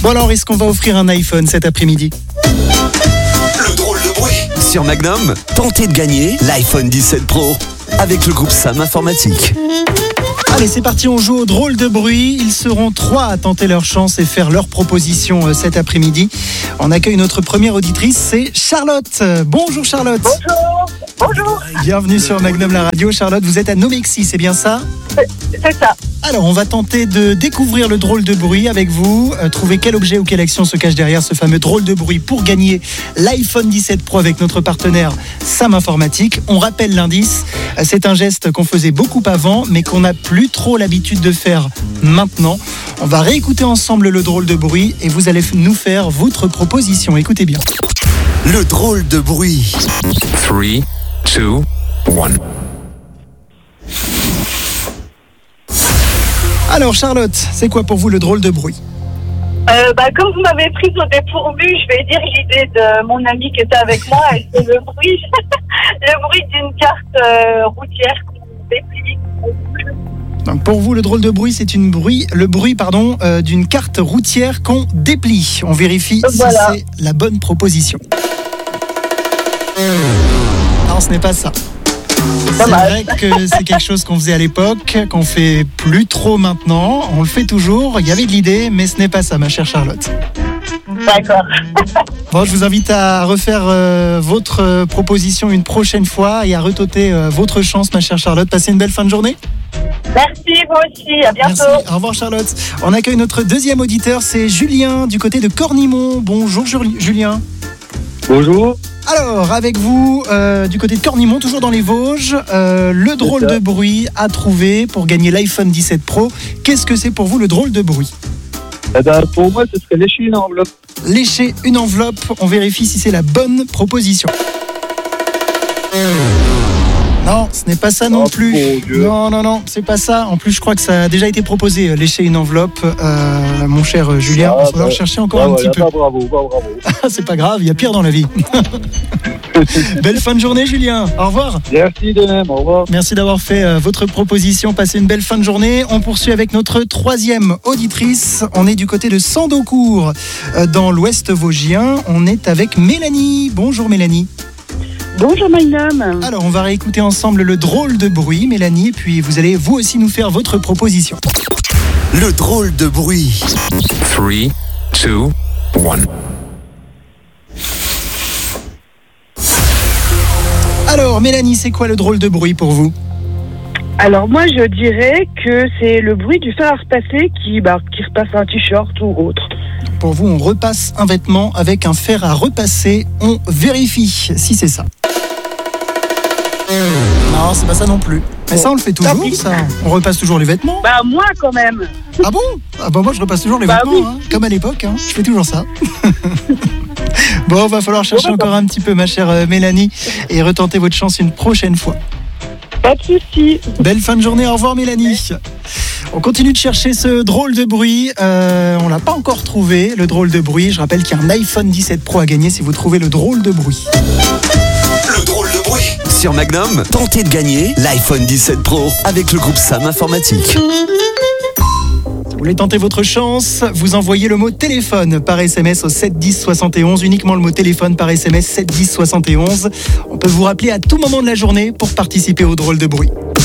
Bon alors, est-ce qu'on va offrir un iPhone cet après-midi ? Le drôle de bruit. Sur Magnum, tentez de gagner l'iPhone 17 Pro avec le groupe Sam Informatique. Allez, c'est parti, on joue au drôle de bruit. Ils seront 3 à tenter leur chance et faire leur proposition cet après-midi. On accueille notre première auditrice, c'est Charlotte. Bonjour Charlotte. Bonjour. Bienvenue sur Magnum la radio. Charlotte, vous êtes à Nomexy, c'est bien ça ? C'est ça. Alors, on va tenter de découvrir le drôle de bruit avec vous. Trouver quel objet ou quelle action se cache derrière ce fameux drôle de bruit pour gagner l'iPhone 17 Pro avec notre partenaire Sam Informatique. On rappelle l'indice. C'est un geste qu'on faisait beaucoup avant, mais qu'on n'a plus trop l'habitude de faire maintenant. On va réécouter ensemble le drôle de bruit et vous allez nous faire votre proposition. Écoutez bien. Le drôle de bruit. 3, 2, 1. Alors Charlotte, c'est quoi pour vous le drôle de bruit ? Comme vous m'avez prise au dépourvu, je vais dire l'idée de mon ami qui était avec moi, et c'est le bruit, le bruit d'une carte routière qu'on déplie. Donc pour vous, le drôle de bruit, c'est le bruit d'une carte routière qu'on déplie. On vérifie si c'est la bonne proposition. Non, ce n'est pas ça. C'est vrai que c'est quelque chose qu'on faisait à l'époque, qu'on fait plus trop maintenant. On le fait toujours. Il y avait de l'idée, mais ce n'est pas ça, ma chère Charlotte. D'accord. Bon, je vous invite à refaire votre proposition une prochaine fois et à retenter votre chance, ma chère Charlotte. Passez une belle fin de journée. Merci, vous aussi. À bientôt. Merci. Au revoir, Charlotte. On accueille notre deuxième auditeur, c'est Julien, du côté de Cornimont. Bonjour, Julien. Bonjour. Alors, avec vous, du côté de Cornimont, toujours dans les Vosges, le drôle de bruit à trouver pour gagner l'iPhone 17 Pro. Qu'est-ce que c'est pour vous le drôle de bruit ? Pour moi, ce serait lécher une enveloppe. Lécher une enveloppe, on vérifie si c'est la bonne proposition. Non, ce n'est pas ça non plus. Non, c'est pas ça. En plus, je crois que ça a déjà été proposé, lécher une enveloppe, mon cher Julien. Il va falloir chercher encore un petit peu. Bravo. C'est pas grave, il y a pire dans la vie. Belle fin de journée, Julien. Au revoir. Merci de même, au revoir. Merci d'avoir fait votre proposition. Passez une belle fin de journée. On poursuit avec notre troisième auditrice. On est du côté de Sandaucourt, dans l'ouest vosgien. On est avec Mélanie. Bonjour Mélanie. Bonjour Magnum. Alors, on va réécouter ensemble le drôle de bruit, Mélanie, et puis vous allez vous aussi nous faire votre proposition. Le drôle de bruit. 3, 2, 1. Alors, Mélanie, c'est quoi le drôle de bruit pour vous ? Alors moi je dirais que c'est le bruit du fer à repasser qui repasse un t-shirt ou autre. Pour vous, on repasse un vêtement avec un fer à repasser. On vérifie si c'est ça. Non, c'est pas ça non plus. Mais ça, on le fait toujours, ça. On repasse toujours les vêtements. Moi quand même. Ah bon ? Ah bah moi, je repasse toujours les vêtements, oui. comme à l'époque. Je fais toujours ça. Bon, va falloir chercher encore un petit peu, ma chère Mélanie, et retenter votre chance une prochaine fois. Pas de soucis. Belle fin de journée, au revoir Mélanie. On continue de chercher ce drôle de bruit. On l'a pas encore trouvé, le drôle de bruit. Je rappelle qu'il y a un iPhone 17 Pro à gagner si vous trouvez le drôle de bruit. Le drôle de bruit. Sur Magnum, tentez de gagner l'iPhone 17 Pro avec le groupe Sam Informatique. Vous voulez tenter votre chance, vous envoyez le mot téléphone par SMS au 7 10 71, uniquement le mot téléphone par SMS 7 10 71. On peut vous rappeler à tout moment de la journée pour participer au drôle de bruit.